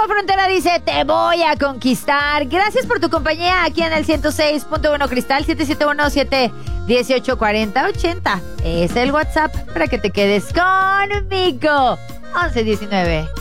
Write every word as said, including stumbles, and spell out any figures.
Frontera dice, te voy a conquistar. Gracias por tu compañía aquí en el ciento seis punto uno Cristal. Siete siete uno, siete uno ocho, cuatro cero ocho cero. Es el WhatsApp para que te quedes conmigo. once diecinueve.